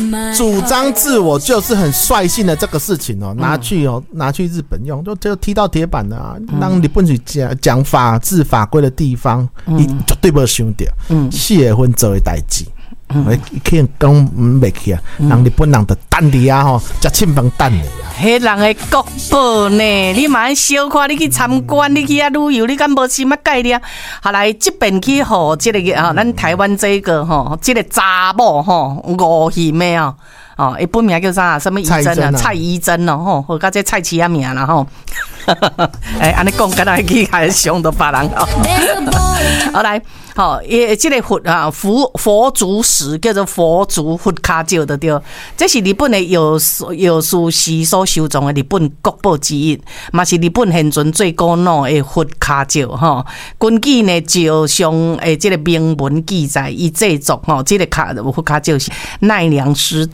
主张自我就是很率性的这个事情哦，拿去日本用，就踢到铁板了啊！让日本去讲法治法规的地方，伊绝对无想到，4月份做的代志。可能讲袂起啊，人日本人就等你啊吼，食庆丰等你啊。 迄人的国宝呢，你嘛小看，你去参观，你去旅游，你敢无什么概念？后来这边去吼，这个咱台湾这个吼，这个查某吼吴姓的哦。哦，伊本名叫啥？什么怡珍啊？蔡怡珍哦，吼，或甲这蔡奇啊名啦吼。安尼讲，敢若去还伤到别人哦。好来，好，这个佛祖石叫做佛祖佛卡石的对，这是日本的有事时所收藏的日本国宝之一，嘛是日本现存最古老的佛卡石吼。根据呢石上这个铭文记载，伊制作吼，这个佛卡石是奈良时代